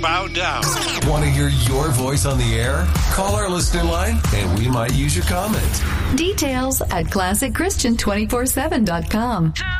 bow down. Want to hear your voice on the air? Call our listener line and we might use your comment. Details at ClassicChristian247.com.